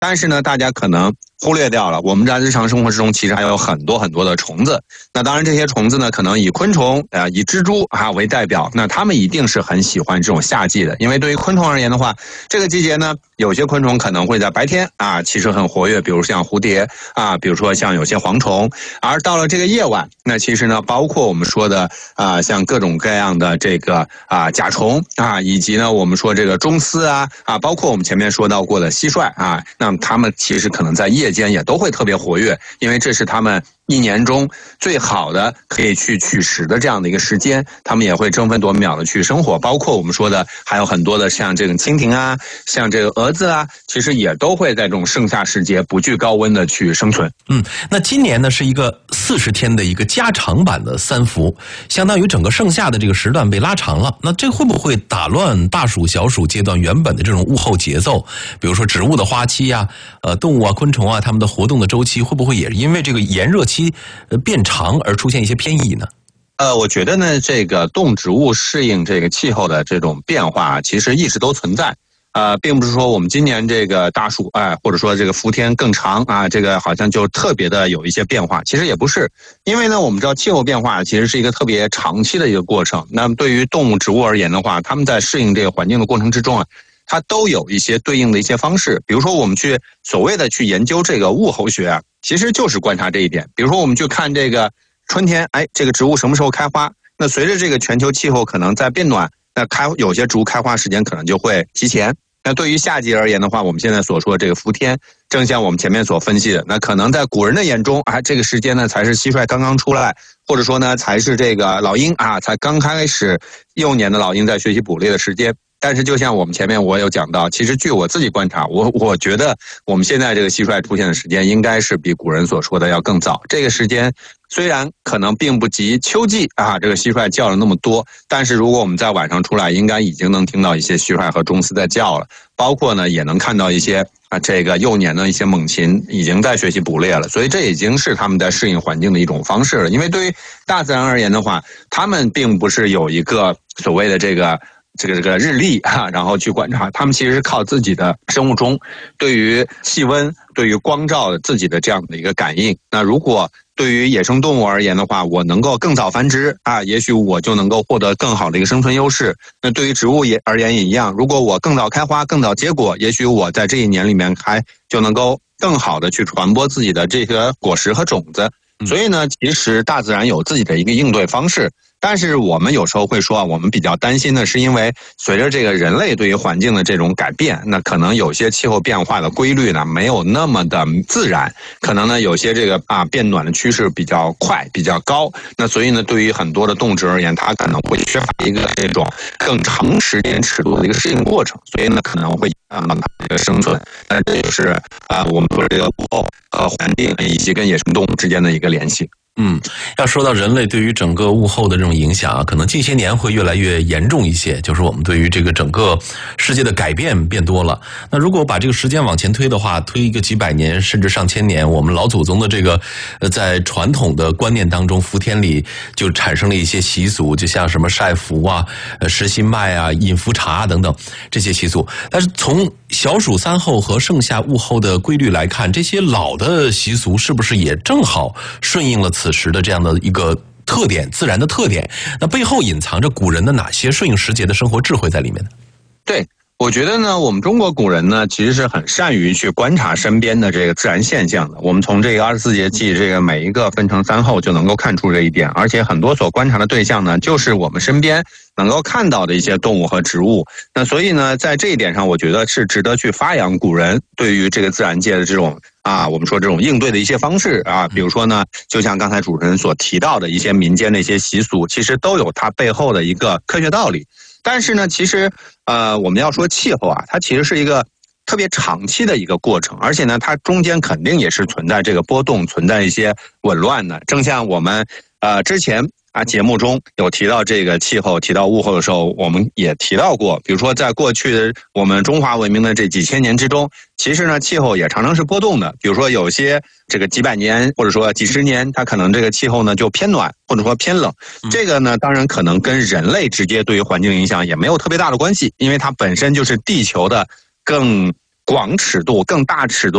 但是呢，大家可能忽略掉了，我们在日常生活之中其实还有很多很多的虫子。那当然，这些虫子呢，可能以昆虫以蜘蛛为代表，那它们一定是很喜欢这种夏季的，因为对于昆虫而言的话，这个季节呢，有些昆虫可能会在白天其实很活跃，比如像蝴蝶比如说像有些蝗虫，而到了这个夜晚，那其实呢，包括我们说的像各种各样的这个甲虫以及呢我们说这个螽斯包括我们前面说到过的蟋蟀那么它们其实可能在夜间也都会特别活跃，因为这是它们一年中最好的可以去取食的这样的一个时间，他们也会争分夺秒的去生活，包括我们说的还有很多的像这个蜻蜓像这个蛾子其实也都会在这种盛夏时节不惧高温的去生存。 那今年呢是一个40天的一个加长版的3伏，相当于整个盛夏的这个时段被拉长了，那这会不会打乱大暑小暑阶段原本的这种物候节奏？比如说植物的花期动物昆虫它们的活动的周期会不会也因为这个炎热期变长而出现一些偏移呢？ 我觉得呢，这个动植物适应这个气候的这种变化，其实一直都存在。并不是说我们今年这个大暑或者说这个伏天更长这个好像就特别的有一些变化，其实也不是。因为呢，我们知道气候变化其实是一个特别长期的一个过程。那么对于动物植物而言的话，它们在适应这个环境的过程之中它都有一些对应的一些方式。比如说我们去所谓的去研究这个物候学其实就是观察这一点。比如说我们去看这个春天这个植物什么时候开花，那随着这个全球气候可能在变暖，那有些植物开花时间可能就会提前。那对于夏季而言的话，我们现在所说的这个伏天，正像我们前面所分析的，那可能在古人的眼中这个时间呢才是蟋蟀刚刚出来，或者说呢才是这个老鹰才刚开始幼年的老鹰在学习捕猎的时间。但是就像我们前面我有讲到，其实据我自己观察，我觉得我们现在这个蟋蟀出现的时间应该是比古人所说的要更早。这个时间虽然可能并不及秋季这个蟋蟀叫了那么多，但是如果我们在晚上出来，应该已经能听到一些蟋蟀和螽斯在叫了，包括呢也能看到一些这个幼年的一些猛禽已经在学习捕猎了。所以这已经是他们在适应环境的一种方式了。因为对于大自然而言的话，他们并不是有一个所谓的这个日历然后去观察，他们其实是靠自己的生物钟对于气温、对于光照自己的这样的一个感应。那如果对于野生动物而言的话，我能够更早繁殖也许我就能够获得更好的一个生存优势。那对于植物而言也一样，如果我更早开花、更早结果，也许我在这一年里面就能够更好的去传播自己的这个果实和种子。所以呢，其实大自然有自己的一个应对方式。但是我们有时候会说我们比较担心的是因为随着这个人类对于环境的这种改变，那可能有些气候变化的规律呢没有那么的自然，可能呢有些这个变暖的趋势比较快比较高，那所以呢对于很多的动植而言，它可能会缺乏一个这种更长时间尺度的一个适应过程，所以呢可能会影响到它的一个生存。那这就是我们说这个物候和环境以及跟野生动物之间的一个联系。 要说到人类对于整个物候的这种影响可能近些年会越来越严重一些，就是我们对于这个整个世界的改变变多了。那如果把这个时间往前推的话，推一个几百年甚至上千年，我们老祖宗的这个在传统的观念当中，伏天里就产生了一些习俗，就像什么晒伏食新麦饮伏茶等等这些习俗。但是从小暑三候和盛夏物候的规律来看，这些老的习俗是不是也正好顺应了此时的这样的一个特点，自然的特点？那背后隐藏着古人的哪些顺应时节的生活智慧在里面呢？ 对，我觉得呢，我们中国古人呢，其实是很善于去观察身边的这个自然现象的。我们从这个24节气这个每一个分成3候就能够看出这一点，而且很多所观察的对象呢，就是我们身边能够看到的一些动物和植物。那所以呢，在这一点上，我觉得是值得去发扬古人对于这个自然界的这种我们说这种应对的一些方式比如说呢，就像刚才主持人所提到的一些民间的一些习俗，其实都有它背后的一个科学道理。但是呢，其实我们要说气候它其实是一个特别长期的一个过程，而且呢，它中间肯定也是存在这个波动，存在一些紊乱的。正像我们之前节目中有提到这个气候，提到物候的时候，我们也提到过，比如说在过去的我们中华文明的这几千年之中，其实呢气候也常常是波动的。比如说有些这个几百年或者说几十年，它可能这个气候呢就偏暖或者说偏冷。这个呢当然可能跟人类直接对于环境影响也没有特别大的关系，因为它本身就是地球的更广尺度、更大尺度